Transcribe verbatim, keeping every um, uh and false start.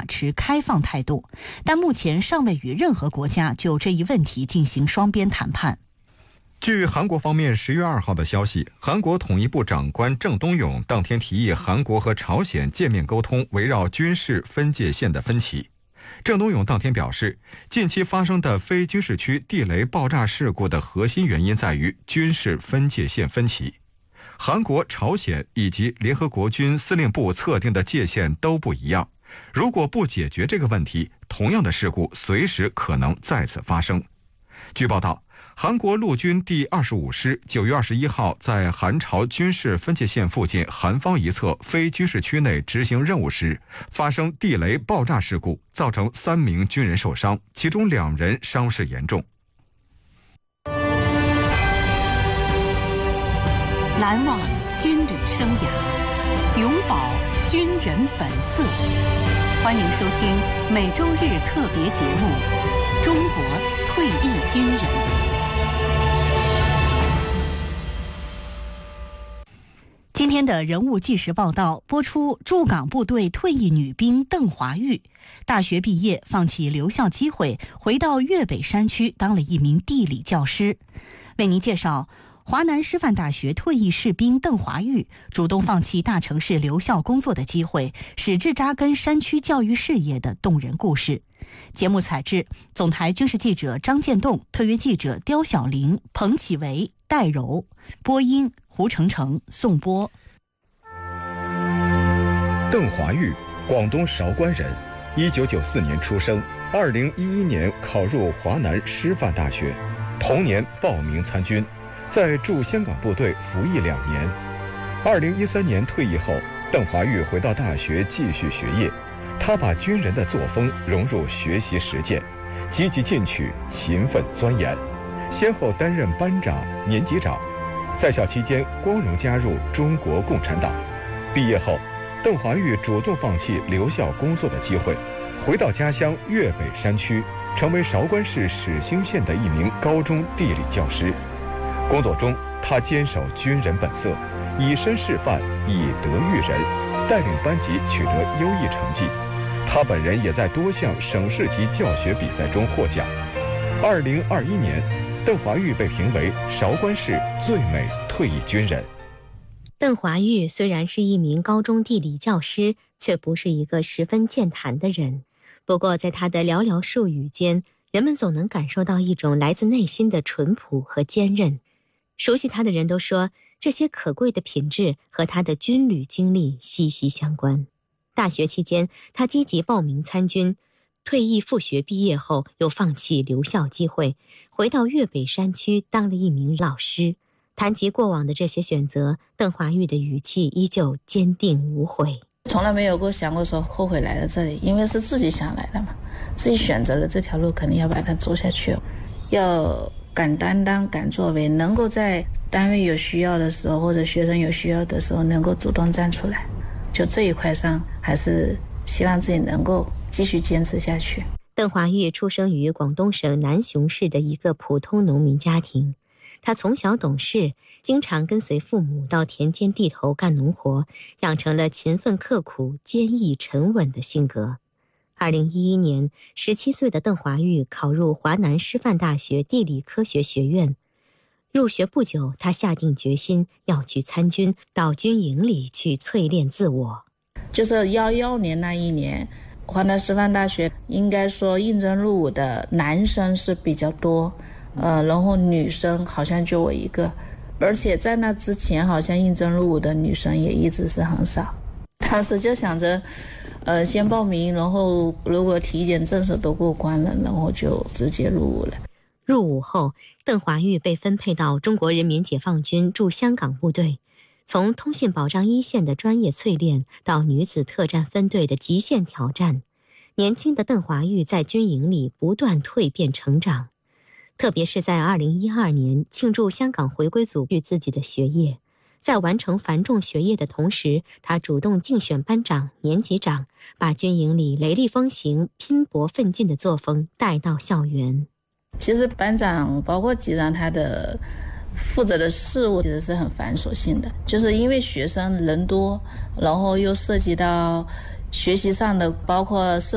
持开放态度，但目前尚未与任何国家就这一问题进行双边谈判。 据韩国方面十月二号的消息，韩国统一部长官郑东勇当天提议韩国和朝鲜见面沟通围绕军事分界线的分歧。郑东勇当天表示，近期发生的非军事区地雷爆炸事故的核心原因在于军事分界线分歧。韩国、朝鲜以及联合国军司令部测定的界限都不一样，如果不解决这个问题，同样的事故随时可能再次发生。据报道，韩国陆军第二十五师九月二十一号在韩朝军事分界线附近韩方一侧非军事区内执行任务时，发生地雷爆炸事故，造成三名军人受伤，其中两人伤势严重。 难忘军旅生涯，永葆军人本色。欢迎收听每周日特别节目《中国退役军人》。今天的人物纪实报道播出，驻港部队退役女兵邓华玉，大学毕业放弃留校机会，回到粤北山区当了一名地理教师。为您介绍华南师范大学退役士兵邓华玉主动放弃大城市留校工作的机会，矢志扎根山区教育事业的动人故事。节目采制总台军事记者张建栋，特约记者刁小玲、彭启维、戴柔，播音胡成成、宋波。 邓华玉，广东韶关人，一九九四年出生，二零一一年考入华南师范大学，同年报名参军，在驻香港部队服役两年。二零一三年退役后，邓华玉回到大学继续学业。他把军人的作风融入学习实践，积极进取，勤奋钻研，先后担任班长、年级长。在校期间，光荣加入中国共产党。毕业后，邓华玉主动放弃留校工作的机会，回到家乡粤北山区，成为韶关市始兴县的一名高中地理教师。工作中，他坚守军人本色，以身示范，以德育人，带领班级取得优异成绩。他本人也在多项省市级教学比赛中获奖。二零二一年，邓华玉被评为韶关市最美退役军人。 邓华玉虽然是一名高中地理教师，却不是一个十分健谈的人。不过在他的寥寥数语间，人们总能感受到一种来自内心的淳朴和坚韧。熟悉他的人都说，这些可贵的品质和他的军旅经历息息相关。大学期间，他积极报名参军，退役复学毕业后又放弃留校机会，回到粤北山区当了一名老师。谈及过往的这些选择，邓华玉的语气依旧坚定无悔。 从来没有过想过说后悔来到这里，因为是自己想来的嘛，自己选择了这条路，肯定要把它走下去，要敢担当、敢作为，能够在单位有需要的时候，或者学生有需要的时候，能够主动站出来。就这一块上，还是希望自己能够继续坚持下去。 邓华玉出生于广东省南雄市的一个普通农民家庭，他从小懂事，经常跟随父母到田间地头干农活，养成了勤奋刻苦、坚毅沉稳的性格。二零一一年，十七岁的邓华玉考入华南师范大学地理科学学院。入学不久，他下定决心要去参军，到军营里去淬炼自我。 就是幺幺年那一年，华南师范大学应该说应征入伍的男生是比较多，呃，然后女生好像就我一个，而且在那之前好像应征入伍的女生也一直是很少。当时就想着，呃，先报名，然后如果体检证书都过关了，然后就直接入伍了。 入伍后，邓华玉被分配到中国人民解放军驻香港部队，从通信保障一线的专业淬炼到女子特战分队的极限挑战，年轻的邓华玉在军营里不断蜕变成长。特别是在二零一二年庆祝香港回归祖育自己的学业，在完成繁重学业的同时，他主动竞选班长、年级长，把军营里雷厉风行、拼搏奋进的作风带到校园。 其实班长包括级长，他的负责的事务其实是很繁琐性的，就是因为学生人多，然后又涉及到学习上的，包括